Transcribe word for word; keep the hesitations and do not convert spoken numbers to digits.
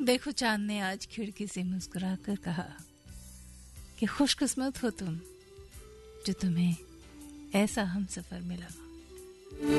देखो चांद ने आज खिड़की से मुस्कुराकर कहा कि खुशकिस्मत हो तुम जो तुम्हें ऐसा हमसफर मिला।